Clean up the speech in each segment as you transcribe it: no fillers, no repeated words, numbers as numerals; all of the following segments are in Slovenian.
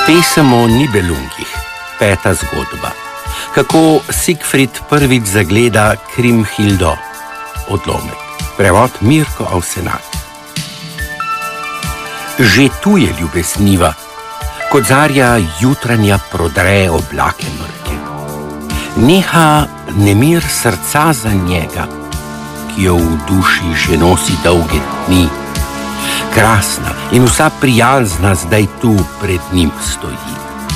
Pesem o Nibelungih, 5. zgodba. Kako Sigfrid prvič zagleda Krimhildo, odlomek. Prevod Mirko Avsenak. Že tu je ljubesniva, kot zarja jutranja prodre oblake mrke. Neha nemir srca za njega, ki jo v duši že nosi dolge dni. Krasna in vsa prijazna zdaj tu pred njim stoji.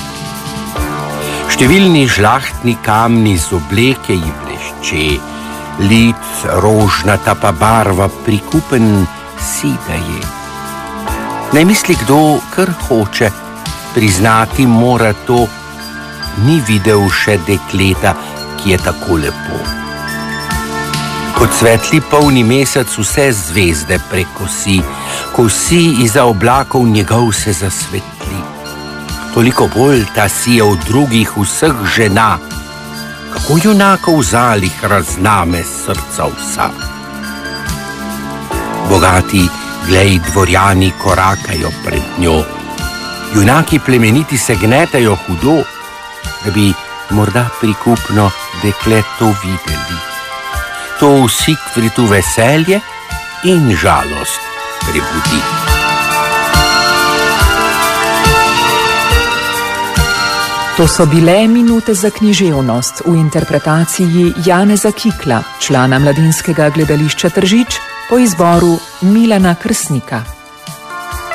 Številni žlahtni kamni z obleke ji blešče, lic rožnata pa barva prikupen si da je. Naj misli kdo, kar hoče, priznati mora to, ni videl še dekleta, ki je tako lepo. Kot svetli polni mesec vse zvezde prekosi, ko si izza oblakov njegov se zasvetli. Toliko bolj ta si je od drugih vseh žena, kako junakov v zalih razname srca vsa. Bogati, glej, dvorjani korakajo pred njo, junaki plemeniti se gnetajo hudo, da bi morda prikupno deklet to videli. To v Sigfridu veselje in žalost prebudi. To so bile minute za književnost v interpretaciji Janeza Kikla, člana Mladinskega gledališča Tržič, po izboru Milana Krsnika.